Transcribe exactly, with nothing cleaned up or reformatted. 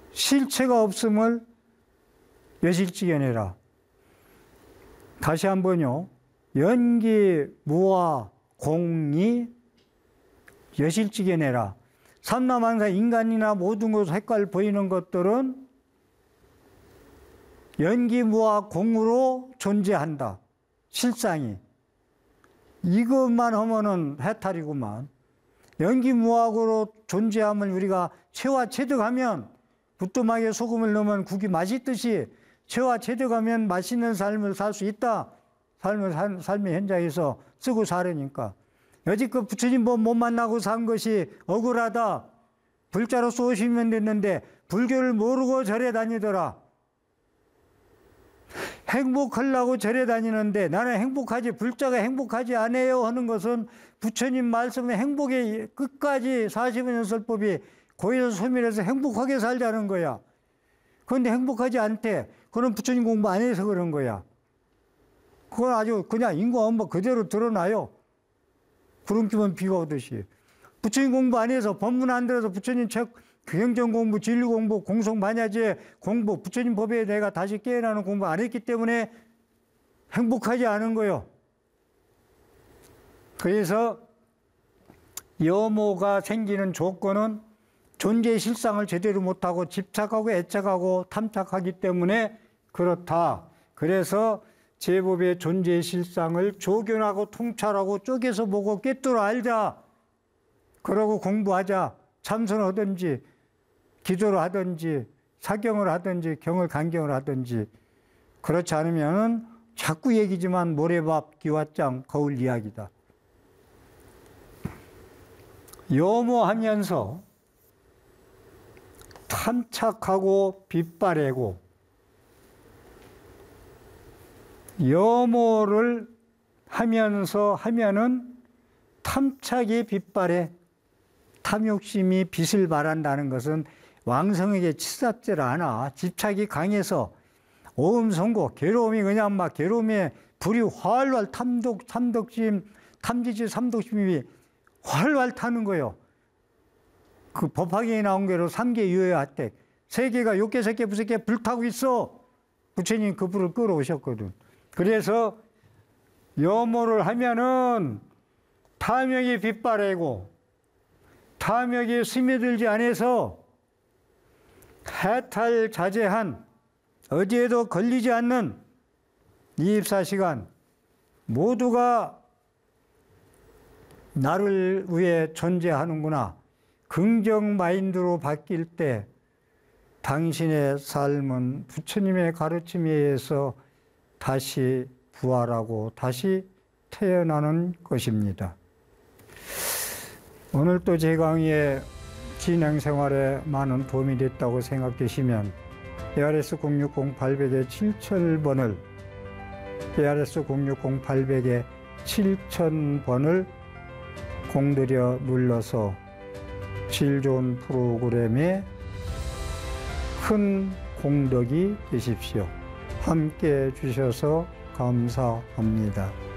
실체가 없음을 여실지견해라. 다시 한번요. 연기, 무와, 공이 여실지견해라. 삼라만사 인간이나 모든 것 색깔 보이는 것들은 연기, 무와, 공으로 존재한다. 실상이. 이것만 하면은 해탈이구만. 연기, 무학으로 존재함을 우리가 체화 체득하면, 부뚜막에 소금을 넣으면 국이 맛있듯이 체화 체득하면 맛있는 삶을 살 수 있다. 삶을, 살, 삶의 현장에서 쓰고 살으니까. 여지껏 부처님 못 만나고 산 것이 억울하다. 불자로서 오시면 됐는데 불교를 모르고 절에 다니더라. 행복하려고 절에 다니는데 나는 행복하지, 불자가 행복하지 않아요 하는 것은 부처님 말씀의 행복의 끝까지 사십오 연설법이 고에서 소멸해서 행복하게 살자는 거야. 그런데 행복하지 않대. 그건 부처님 공부 안 해서 그런 거야. 그건 아주 그냥 인과응보 그대로 드러나요. 구름 끼면 비가 오듯이. 부처님 공부 안 해서, 법문 안 들어서 부처님 책, 경전 공부, 진리 공부, 공성만야제 공부, 부처님 법에 내가 다시 깨어나는 공부 안 했기 때문에 행복하지 않은 거요. 그래서 여모가 생기는 조건은 존재의 실상을 제대로 못하고 집착하고 애착하고 탐착하기 때문에 그렇다. 그래서 제법의 존재의 실상을 조견하고 통찰하고 쪼개서 보고 꿰뚫어 알자. 그러고 공부하자. 참선하든지 기도를 하든지 사경을 하든지 경을 간경을 하든지. 그렇지 않으면 자꾸 얘기지만 모래밥 기왓장 거울 이야기다. 요모하면서 탐착하고 빗바래고 여모를 하면서 하면은 탐착이 빗발에 탐욕심이 빛을 발한다는 것은 왕성에게 치닫지를 않아. 집착이 강해서 오음성고, 괴로움이 그냥 막 괴로움에 불이 활활 탐독, 탐독심, 탐지지 삼독심이 활활 타는 거예요. 그 법화경에 나온 게로 삼계 유효화택. 세계가 욕계, 색계, 부색계 불타고 있어. 부처님 그 불을 끌어오셨거든. 그래서 여모를 하면은 탐욕이 빗바래고 탐욕이 스며들지 않아서 해탈 자제한 어디에도 걸리지 않는 이십사 시간 모두가 나를 위해 존재하는구나. 긍정 마인드로 바뀔 때 당신의 삶은 부처님의 가르침에 의해서 다시 부활하고 다시 태어나는 것입니다. 오늘 또 제 강의에 진행 생활에 많은 도움이 됐다고 생각되시면 에이아르에스 공육공 팔백 칠천 번을 에이아르에스 공육공 팔백 칠천 번을 공들여 눌러서 질 좋은 프로그램에 큰 공덕이 되십시오. 함께 해주셔서 감사합니다.